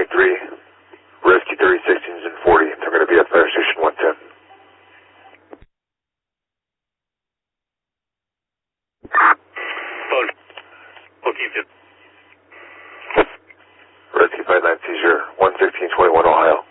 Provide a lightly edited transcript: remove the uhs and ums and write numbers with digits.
3, Rescue 3016s and 40. They're going to be at Fire Station 110. Phone. Booking 50. Rescue 59 Seizure 11621 Ohio.